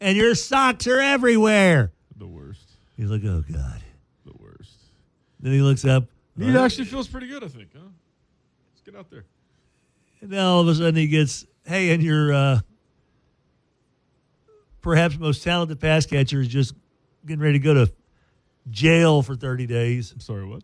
and your socks are everywhere. The worst. He's like, oh, God. The worst. Then he looks up. He actually feels pretty good, I think. Huh? Let's get out there. And then all of a sudden he gets, hey, and your perhaps most talented pass catcher is just getting ready to go to jail for 30 days. I'm sorry, what?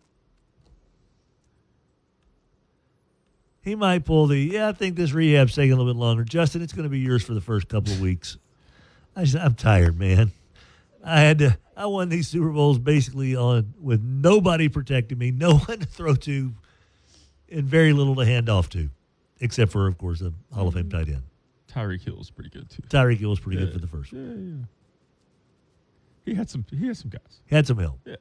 He might pull I think this rehab's taking a little bit longer. Justin, it's going to be yours for the first couple of weeks. I'm tired, man. I won these Super Bowls basically with nobody protecting me, no one to throw to, and very little to hand off to, except for, of course, a Hall of Fame tight end. Tyreek Hill was pretty good, too. Tyreek Hill was pretty good for the first one. Yeah. He had some guys. He had some help. Yeah.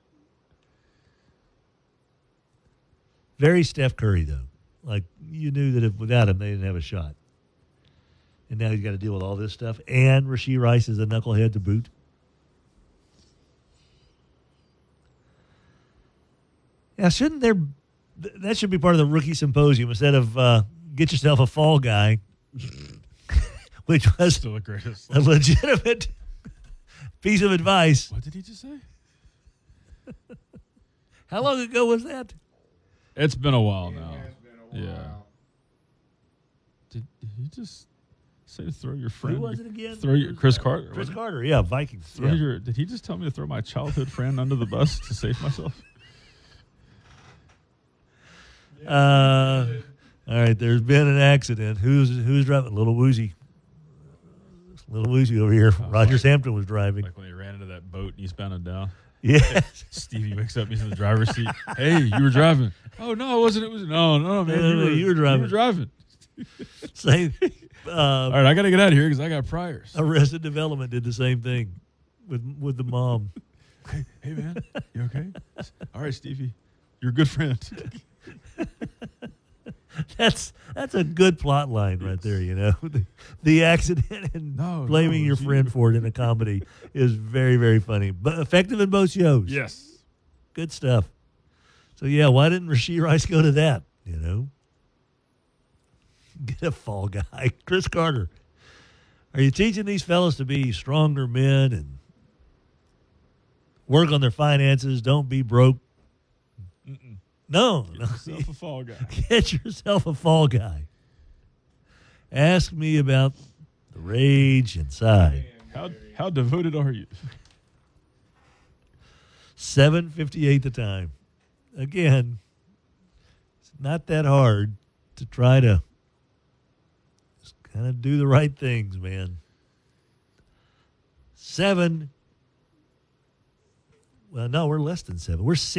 Very Steph Curry, though. Like, you knew that without him, they didn't have a shot. And now he's got to deal with all this stuff. And Rashee Rice is a knucklehead to boot. Yeah, shouldn't there – that should be part of the rookie symposium instead of get yourself a fall guy, which was Still the greatest. a legitimate piece of advice. What did he just say? How long ago was that? It's been a while now. It has been a while. Did he just say to throw your friend? Who was it again? Throw your Chris Carter. Chris wasn't it? Carter, yeah, Vikings. Throw Yeah. Did he just tell me to throw my childhood friend under the bus to save myself? All right, there's been an accident. Who's driving? Little Woozy. Little Woozy over here. Rogers Hampton was driving. Like when he ran into that boat eastbound and down. Yes. Stevie wakes up, he's in the driver's seat. Hey, you were driving. Oh, no, I wasn't. It was no, man. No, you were driving. You were driving. Same. All right, I got to get out of here because I got priors. Arrested Development did the same thing with the mom. Hey, man, you okay? All right, Stevie, you're a good friend. That's a good plot line right there, you know. The accident and blaming your friend for it in a comedy is very, very funny. But effective in both shows. Yes. Good stuff. So, yeah, why didn't Rashee Rice go to that, you know? Get a fall guy. Chris Carter. Are you teaching these fellas to be stronger men and work on their finances? Don't be broke. No. Get yourself a fall guy. Get yourself a fall guy. Ask me about the rage inside. How devoted are you? 7:58 the time. Again, it's not that hard to try to just kind of do the right things, man. 7. Well, no, we're less than 7. We're 6.